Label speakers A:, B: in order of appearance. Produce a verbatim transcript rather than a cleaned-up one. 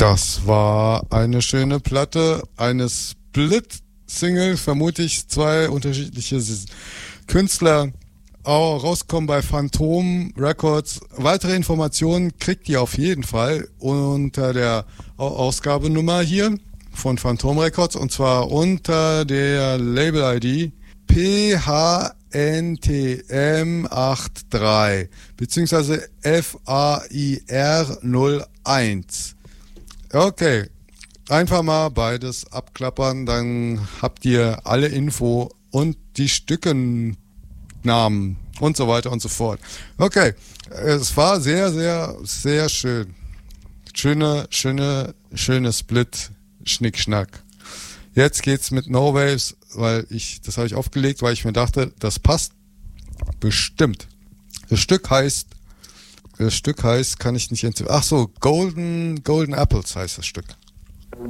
A: Das war eine schöne Platte, eine Split-Single, vermute ich, zwei unterschiedliche Künstler, auch rauskommen bei Phantom Records. Weitere Informationen kriegt ihr auf jeden Fall unter der Ausgabenummer hier von Phantom Records, und zwar unter der Label-I D P H N T M drei beziehungsweise F A I R null eins. Okay, einfach mal beides abklappern, dann habt ihr alle Info und die Stückennamen und so weiter und so fort. Okay, es war sehr, sehr, sehr schön. Schöne, schöne, schöne Split, Schnickschnack. Jetzt geht's mit No Waves, weil ich, das habe ich aufgelegt, weil ich mir dachte, das passt bestimmt. Das Stück heißt Das Stück heißt, kann ich nicht entzünden. Ach so, Golden, Golden Apples heißt das Stück.